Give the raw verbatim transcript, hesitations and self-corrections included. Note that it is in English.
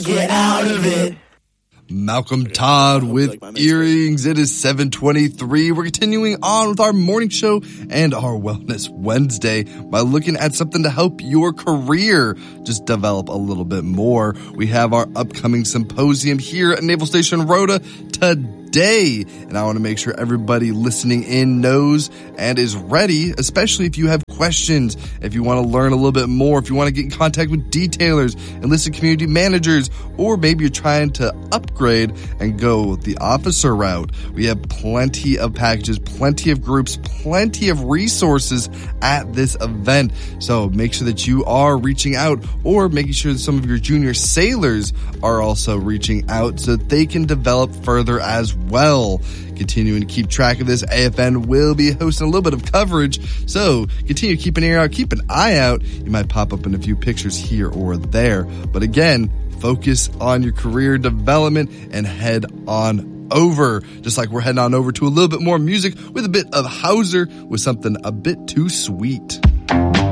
Get out of it. Malcolm Todd with Earrings. It is seven twenty-three. We're continuing on with our morning show and our Wellness Wednesday by looking at something to help your career just develop a little bit more. We have our upcoming symposium here at Naval Station Rota today, and I want to make sure everybody listening in knows and is ready, especially if you have questions, if you want to learn a little bit more, if you want to get in contact with detailers, enlisted community managers, or maybe you're trying to upgrade and go the officer route. We have plenty of packages, plenty of groups, plenty of resources at this event. So make sure that you are reaching out, or making sure that some of your junior sailors are also reaching out so that they can develop further as well. Continuing to keep track of this, A F N will be hosting a little bit of coverage, so continue to keep an ear out, keep an eye out. You might pop up in a few pictures here or there, but again, focus on your career development and head on over. Just like we're heading on over to a little bit more music with a bit of Hauser with something a bit too sweet.